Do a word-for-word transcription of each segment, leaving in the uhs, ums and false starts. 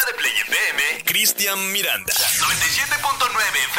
de Play F M, Cristian Miranda. noventa y siete punto nueve F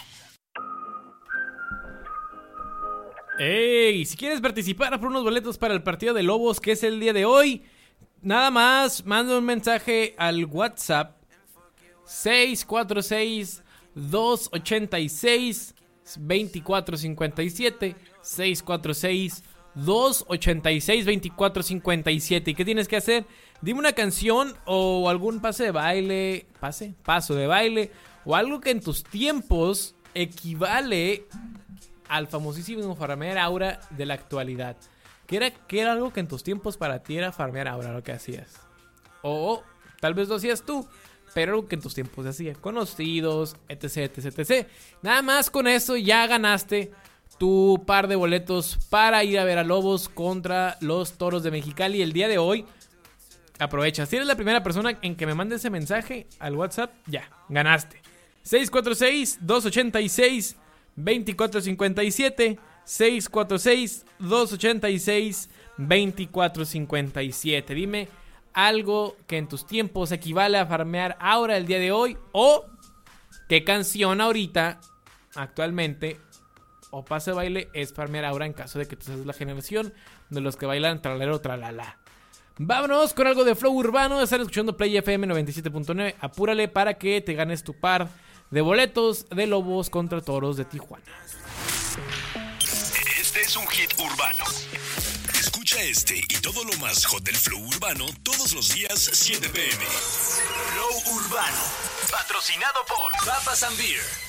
M. ¡Ey! Si quieres participar por unos boletos para el partido de Lobos, que es el día de hoy, nada más manda un mensaje al WhatsApp seis cuatro seis, dos ocho seis, dos cuatro cinco siete, seis cuatro seis, dos ocho seis, dos cuatro cinco siete. ¿Y qué tienes que hacer? Dime una canción o algún pase de baile, pase, paso de baile, o algo que en tus tiempos equivale al famosísimo farmear aura de la actualidad. ¿Qué era, qué era algo que en tus tiempos para ti era farmear aura lo que hacías? O, o tal vez lo hacías tú, pero algo que en tus tiempos se hacía. Conocidos, etc, etc, etc. Nada más con eso ya ganaste tu par de boletos para ir a ver a Lobos contra los Toros de Mexicali el día de hoy. Aprovecha. Si eres la primera persona en que me mande ese mensaje al WhatsApp, ya, ganaste. seis cuatro seis, dos ocho seis, dos cuatro cinco siete, seis cuatro seis, dos ocho seis, dos cuatro cinco siete. Dime algo que en tus tiempos equivale a farmear ahora el día de hoy, o qué canción ahorita, actualmente, o pase de baile es farmear ahora en caso de que tú seas la generación de los que bailan tralero tralala. Vámonos con algo de flow urbano. Están escuchando Play F M noventa y siete punto nueve. Apúrale para que te ganes tu par de boletos de Lobos contra Toros de Tijuana. Este es un hit urbano. Escucha este y todo lo más hot del flow urbano todos los días siete p m. Flow urbano, patrocinado por Papas and Beer.